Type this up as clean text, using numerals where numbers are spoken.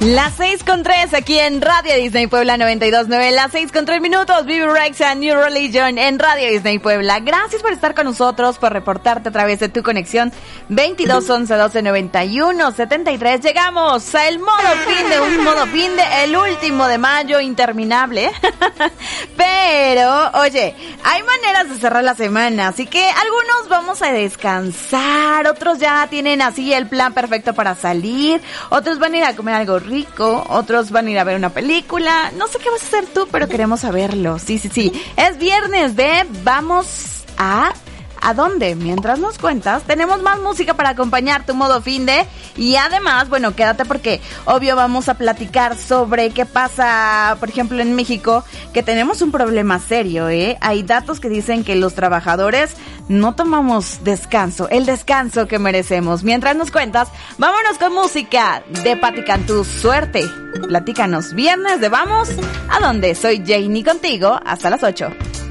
Las 6:03 aquí en Radio Disney Puebla 92.9, las 6:03, Vivi Rex and New Religion en Radio Disney Puebla. Gracias por estar con nosotros, por reportarte a través de tu conexión 22 11 12 91 73. Llegamos a el modo fin de el último de mayo, interminable. Pero, oye, hay maneras de cerrar la semana, así que algunos vamos a descansar, otros ya tienen así el plan perfecto para salir, otros van a ir a comer algo rico, otros van a ir a ver una película. No sé qué vas a hacer tú, pero queremos saberlo. Sí. Es viernes de vamos a dónde. Mientras nos cuentas, tenemos más música para acompañar tu modo fin de. Y además, bueno, quédate porque obvio vamos a platicar sobre qué pasa, por ejemplo, en México, que tenemos un problema serio, ¿eh? Hay datos que dicen que los trabajadores no tomamos descanso, el descanso que merecemos. Mientras nos cuentas, vámonos con música de Pati Cantú. Suerte, platícanos. Viernes de vamos a dónde. Soy Janie contigo hasta las 8.